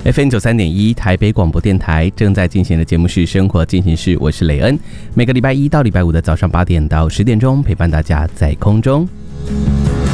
FM93.1 台北广播电台正在进行的节目是生活进行式，我是雷恩，每个礼拜一到礼拜五的早上8点到10点钟陪伴大家在空中。